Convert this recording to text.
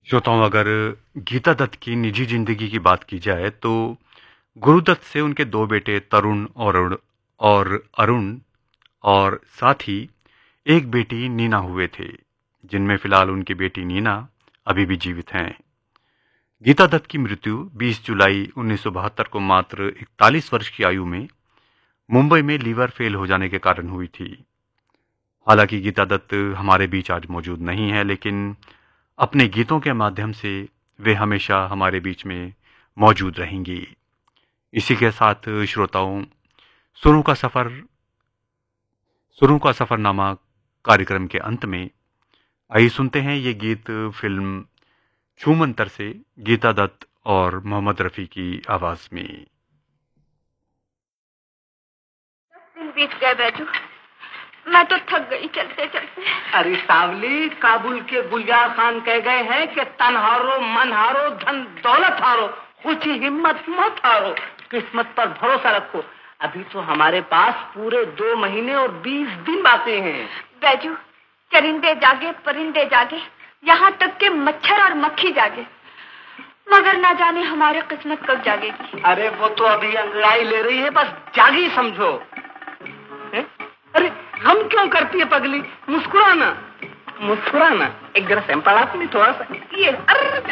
श्रोताओं, अगर गीता दत्त की निजी जिंदगी की बात की जाए तो गुरुदत्त से उनके दो बेटे तरुण और अरुण और साथ ही एक बेटी नीना हुए थे, जिनमें फिलहाल उनकी बेटी नीना अभी भी जीवित हैं। गीता दत्त की मृत्यु 20 जुलाई 1972 को मात्र 41 वर्ष की आयु में मुंबई में लीवर फेल हो जाने के कारण हुई थी। हालांकि गीता दत्त हमारे बीच आज मौजूद नहीं है, लेकिन अपने गीतों के माध्यम से वे हमेशा हमारे बीच में मौजूद रहेंगी। इसी के साथ श्रोताओं, सुरों का सफर सुरों का सफरनामा कार्यक्रम के अंत में आइए सुनते हैं ये गीत फिल्म छूमंतर से गीता दत्त और मोहम्मद रफी की आवाज में। 10 दिन बीत गए बैजू, मैं तो थक गई चलते चलते। अरे सावली, काबुल के गुलजार खान कह गए हैं कि तन हारो, मन हारो, धन दौलत हारो, कुछ हिम्मत मत हारो, किस्मत पर भरोसा रखो। अभी तो हमारे पास पूरे 2 महीने और 20 दिन बाकी हैं। बैजू, चरिंदे जागे, परिंदे जागे, यहाँ तक के मच्छर और मक्खी जागे, मगर ना जाने हमारी किस्मत कब जागेगी। अरे वो तो अभी अंगड़ाई ले रही है, बस जागी समझो। अरे हम क्यों करती है पगली? मुस्कुराना, मुस्कुराना। एक जरा सैंपल आप में थोड़ा सा। ये अरे